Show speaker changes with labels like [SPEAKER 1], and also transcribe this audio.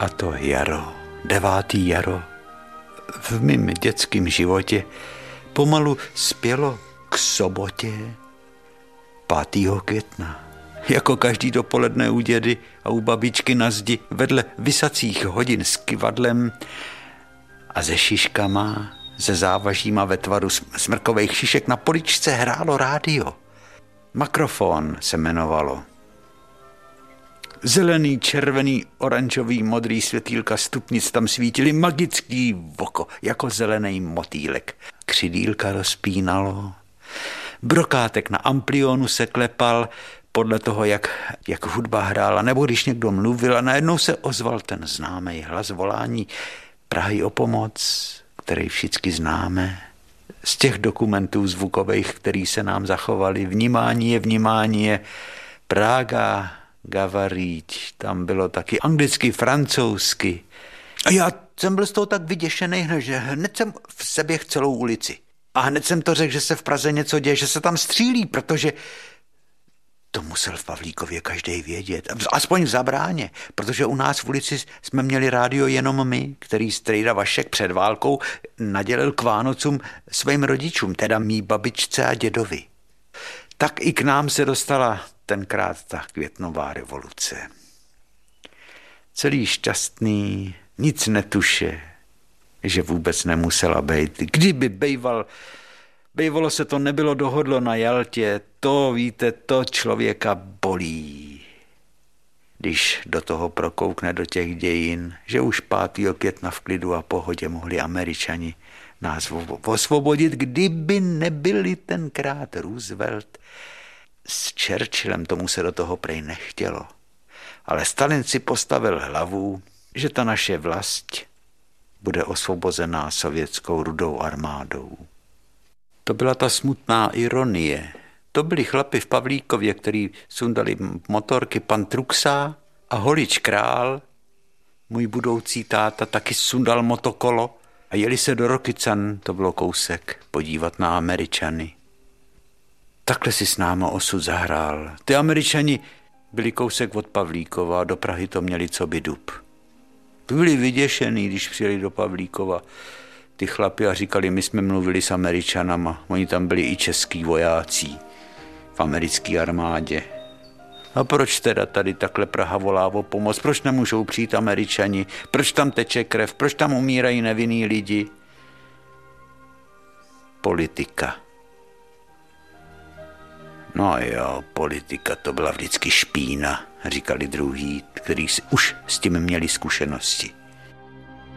[SPEAKER 1] A to jaro, 9. jaro v mém dětském životě pomalu spělo k sobotě 5. května. Jako každý dopoledne u dědy a u babičky na zdi vedle visacích hodin s kyvadlem a se šiškama, se závažíma ve tvaru smrkových šišek na poličce hrálo rádio. Makrofon se jmenovalo. Zelený, červený, oranžový, modrý světýlka stupnic tam svítily magický voko, jako zelený motýlek. Křidýlka rozpínalo, brokátek na amplionu se klepal podle toho, jak hudba hrála, nebo když někdo mluvil a najednou se ozval ten známý hlas volání Prahy o pomoc, který všichni známe. Z těch dokumentů zvukových, který se nám zachovali, vnímání je Praga, Gavariť, tam bylo taky anglicky, francouzsky. A já jsem byl z toho tak vyděšený, že hned jsem v sebě celou ulici. A hned jsem to řekl, že se v Praze něco děje, že se tam střílí, protože to musel v Pavlíkově každý vědět. Aspoň v Zabráně, protože u nás v ulici jsme měli rádio jenom my, který strejda Vašek před válkou nadělil k Vánocům svým rodičům, teda mý babičce a dědovi. Tak i k nám se dostala tenkrát ta květnová revoluce. Celý šťastný, nic netuše, že vůbec nemusela být. Kdyby bejvalo se to nebylo dohodlo na Jaltě, to víte, to člověka bolí. Když do toho prokoukne do těch dějin, že už 5. května v klidu a pohodě mohli Američani nás osvobodit, kdyby nebyli tenkrát Roosevelt s Churchillem, tomu se do toho prej nechtělo. Ale Stalin si postavil hlavu, že ta naše vlast bude osvobozená sovětskou rudou armádou. To byla ta smutná ironie. To byli chlapi v Pavlíkově, který sundali motorky, pan Truxa a Holič Král, můj budoucí táta, taky sundal motokolo a jeli se do Rokycan, to bylo kousek, podívat na Američany. Takhle si s náma osud zahrál. Ty Američani byli kousek od Pavlíkova a do Prahy to měli co by dub. Byli vyděšený, když přijeli do Pavlíkova ty chlapi a říkali, my jsme mluvili s Američanama. Oni tam byli i český vojáci v americké armádě. A proč teda tady takhle Praha volá o pomoc? Proč nemůžou přijít Američani? Proč tam teče krev? Proč tam umírají nevinní lidi? Politika. No jo, politika, to byla vždycky špína, říkali druhý, kteří už s tím měli zkušenosti.